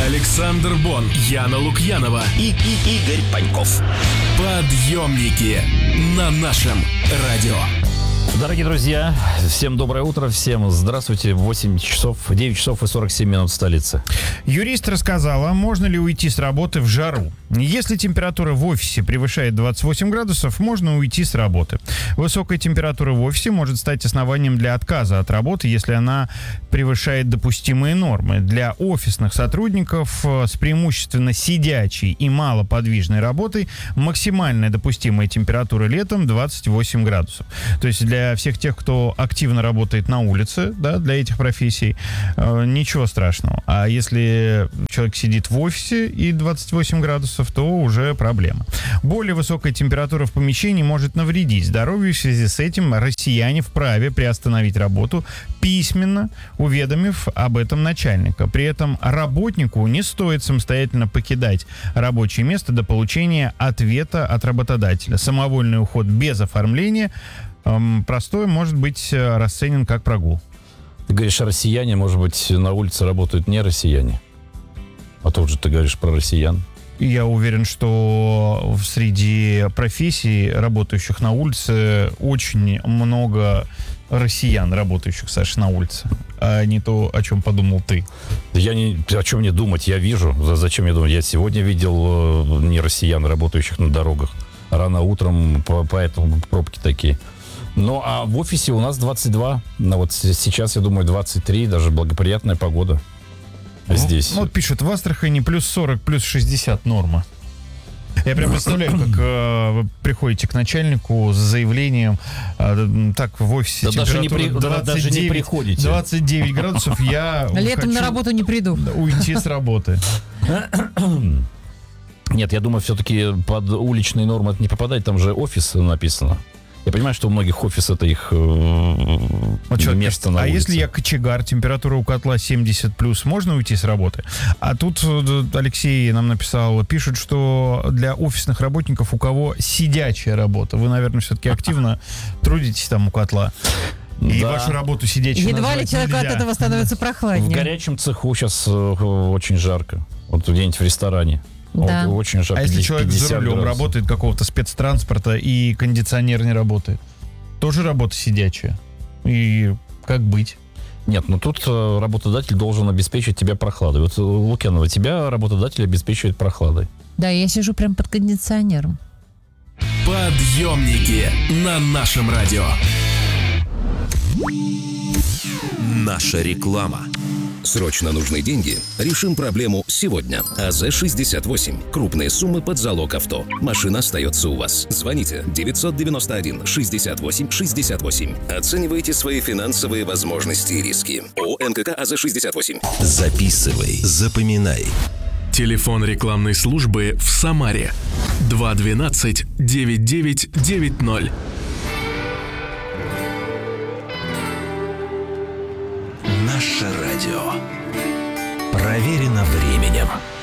Александр Бон, Яна Лукьянова и Игорь Паньков. Подъемники на нашем радио. Дорогие друзья, всем доброе утро, всем здравствуйте. 9 часов и 47 минут в столице. Юрист рассказала, можно ли уйти с работы в жару. Если температура в офисе превышает 28 градусов, можно уйти с работы. Высокая температура в офисе может стать основанием для отказа от работы, если она превышает допустимые нормы. Для офисных сотрудников с преимущественно сидячей и малоподвижной работой максимальная допустимая температура летом 28 градусов. То есть для всех тех, кто активно работает на улице, да, для этих профессий, ничего страшного. А если человек сидит в офисе и 28 градусов, то уже проблема. Более высокая температура в помещении может навредить здоровью. В связи с этим россияне вправе приостановить работу, письменно уведомив об этом начальника. При этом работнику не стоит самостоятельно покидать рабочее место до получения ответа от работодателя. Самовольный уход без оформления простой может быть расценен как прогул. Ты говоришь, россияне, может быть, на улице работают не россияне? А тут же ты говоришь про россиян. Я уверен, что среди профессий, работающих на улице, очень много россиян, работающих, Саша, на улице, а не то, о чем подумал ты. Я не... О чем мне думать? Я вижу. Зачем мне думать? Я сегодня видел не россиян, работающих на дорогах. Рано утром, поэтому пробки такие. Ну, а в офисе у нас 22. Вот сейчас, я думаю, 23. Даже благоприятная погода. Здесь. Вот пишут, в Астрахани плюс 40, плюс 60 норма. Я прям представляю, как вы приходите к начальнику с заявлением, так, в офисе да температура даже не приходите. 29 градусов, я летом на работу не приду. Уйти с работы. Нет, я думаю, все-таки под уличные нормы это не попадает, там же офис написано. Я понимаю, что у многих офис это их место на улице. А если я кочегар, температура у котла 70 плюс, можно уйти с работы? А тут Алексей нам написал, пишет, что для офисных работников, у кого сидячая работа, вы, наверное, все-таки активно трудитесь там у котла. И да. Вашу работу сидячей едва ли человеку нельзя. От этого становится прохладнее. В горячем цеху сейчас очень жарко. Вот где-нибудь в ресторане. Да. Очень жарко. А если человек за рулем градусов. работает какого-то спецтранспорта и кондиционер не работает? Тоже работа сидячая. И как быть? Нет, ну тут работодатель должен обеспечить тебя прохладой. Вот, Лукьянова, тебя работодатель обеспечивает прохладой. Да, я сижу прям под кондиционером. Подъемники на нашем радио. Наша реклама. Срочно нужны деньги? Решим проблему сегодня. АЗ-68. Крупные суммы под залог авто. Машина остается у вас. Звоните 991-68-68. Оценивайте свои финансовые возможности и риски. ООО НКК АЗ-68. Записывай, запоминай. Телефон рекламной службы в Самаре 212-9990. Наше радио. Проверено временем.